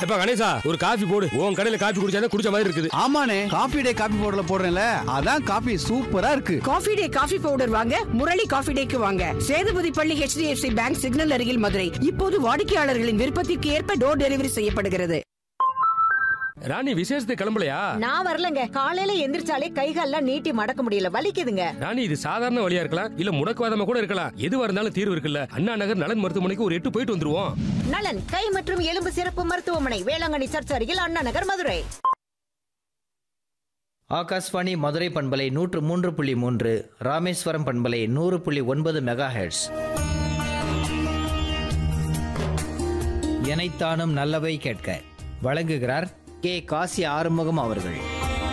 எப்ப கணேசா ஒரு காபி போடு. உன் கடையில காபி குடிச்சா குடிச்ச மாதிரி இருக்குது. ஆமாண்ணே, காபி டே காபி பவுடர்ல போடுறேன்ல, அதான் காபி சூப்பரா இருக்கு. காபி டே காபி பவுடர் வாங்க முரளி காபி டேக்கு வாங்க. சேதுபதி பள்ளி HDFC பேங்க் சிக்னல் அருகில் மதுரை. இப்போது வாடிக்கையாளர்களின் விருப்பத்திற்கு ஏற்ப டோர் டெலிவரி செய்யப்படுகிறது. ராணி விசேஷத்துக்கு கிளம்பலையா? நான் வரலங்க. காலையில எந்திரிச்சாலே கைகால்லாம் நீட்டி மடக்க முடியல, வலிக்குதுங்க. ராணி இது சாதாரண வழியா இருக்கலாம், இல்ல முடக்குவாதமா கூட இருக்கலாம். எதுவா இருந்தாலும் தீர்வு இருக்குல்ல. அண்ணா நகர் நலன் மருத்துவமனைக்கு ஒரு 8 போயிட்டு வந்துருவோம். நலன் கை மற்றும் எலும்பு சிறப்பு மருத்துவமனை, வேளாங்கண்ணி சர்ச் அருகில், அண்ணா நகர், மதுரை. ஆகாஷ்வாணி மதுரை பண்பலை 103.3, ராமேஸ்வரம் பண்பலை 100.9 மெகாஹெர்ட்ஸ். எனைத்தானும் நல்லவை கேட்க வழங்குகிறார் கே. காசி ஆறுமுகம் அவர்கள்.